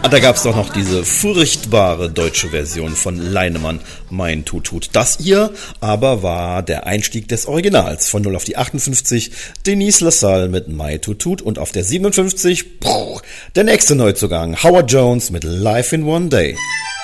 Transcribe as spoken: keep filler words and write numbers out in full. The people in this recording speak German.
Ah, da gab's doch noch diese furchtbare deutsche Version von Leinemann, Mein Tutut. Das hier aber war der Einstieg des Originals. Von null auf die achtundfünfzig Denise LaSalle mit My Tutut und auf der siebenundfünfzig, bruch, der nächste Neuzugang, Howard Jones mit Life in One Day.